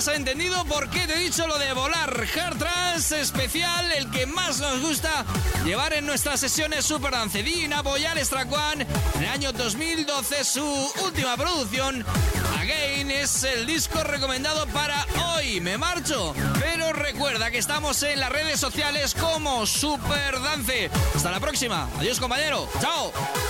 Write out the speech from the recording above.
has entendido por qué te he dicho lo de volar. Hard Trance especial, el que más nos gusta llevar en nuestras sesiones Super Dance. Dina Boyar Track One, en el año 2012, su última producción. Again es el disco recomendado para hoy. Me marcho, pero recuerda que estamos en las redes sociales como Super Dance. Hasta la próxima. Adiós, compañero. Chao.